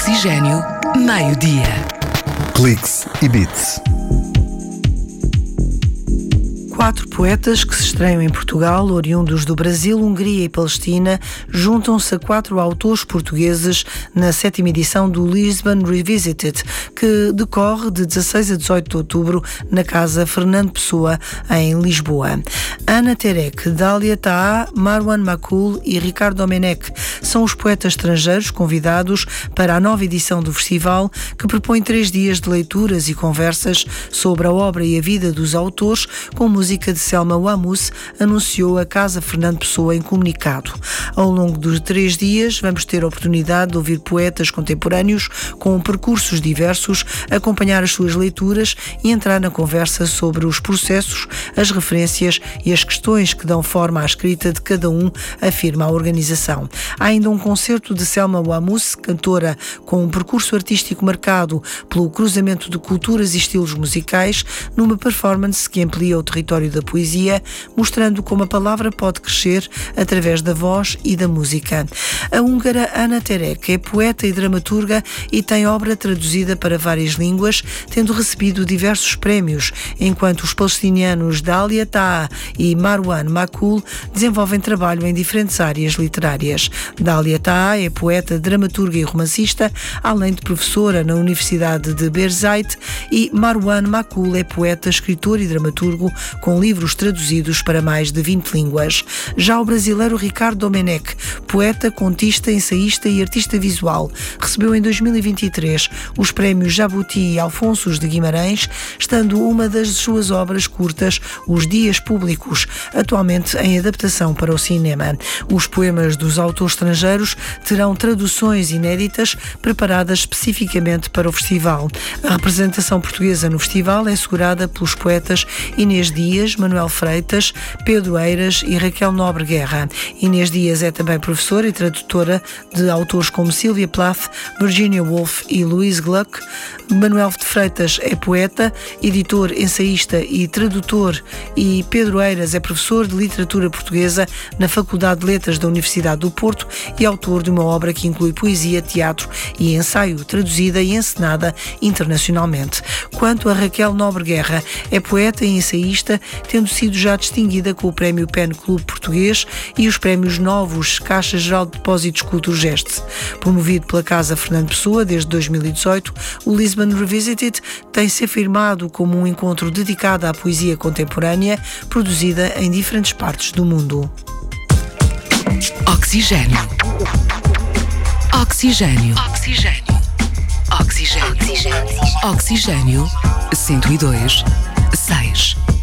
Oxigênio, meio-dia. Cliques e Beats. 4 poetas que se estreiam em Portugal, oriundos do Brasil, Hungria e Palestina, juntam-se a 4 autores portugueses na 7ª edição do Lisbon Revisited, que decorre de 16 a 18 de outubro na Casa Fernando Pessoa, em Lisboa. Ana Terek, Dália Taha, Marwan Makul e Ricardo Domenech são os poetas estrangeiros convidados para a nova edição do festival, que propõe 3 dias de leituras e conversas sobre a obra e a vida dos autores, com música de Selma Wamous, anunciou a Casa Fernando Pessoa em comunicado. Ao longo dos 3 dias vamos ter a oportunidade de ouvir poetas contemporâneos com percursos diversos, acompanhar as suas leituras e entrar na conversa sobre os processos, as referências e as questões que dão forma à escrita de cada um, afirma a organização. Há ainda um concerto de Selma Wamous, cantora com um percurso artístico marcado pelo cruzamento de culturas e estilos musicais, numa performance que amplia o território da poesia, mostrando como a palavra pode crescer através da voz e da música. A húngara Ana Terek é poeta e dramaturga e tem obra traduzida para várias línguas, tendo recebido diversos prémios, enquanto os palestinianos Dália Taha e Marwan Makul desenvolvem trabalho em diferentes áreas literárias. Dália Taha é poeta, dramaturga e romancista, além de professora na Universidade de Birzeit, e Marwan Makul é poeta, escritor e dramaturgo com livros traduzidos para mais de 20 línguas. Já o brasileiro Ricardo Domenech, poeta, contista, ensaísta e artista visual, recebeu em 2023 os prémios Jabuti e Alfonso de Guimarães, estando uma das suas obras curtas, Os Dias Públicos, atualmente em adaptação para o cinema. Os poemas dos autores estrangeiros terão traduções inéditas preparadas especificamente para o festival. A representação portuguesa no festival é assegurada pelos poetas Inês Dias, Manuel Freitas, Pedro Eiras e Raquel Nobre Guerra. Inês Dias é também professora e tradutora de autores como Sylvia Plath, Virginia Woolf e Louise Gluck. Manuel de Freitas é poeta, editor, ensaísta e tradutor, e Pedro Eiras é professor de literatura portuguesa na Faculdade de Letras da Universidade do Porto e autor de uma obra que inclui poesia, teatro e ensaio, traduzida e encenada internacionalmente. Quanto a Raquel Nobre Guerra, é poeta e ensaísta, tendo sido já distinguida com o Prémio PEN Clube Português e os Prémios Novos Caixa Geral de Depósitos Culturgest. Promovido pela Casa Fernando Pessoa desde 2018, o Lisbon Revisited tem-se afirmado como um encontro dedicado à poesia contemporânea, produzida em diferentes partes do mundo. Oxigênio. Oxigênio. Oxigênio. Oxigênio. Oxigênio. 102.6.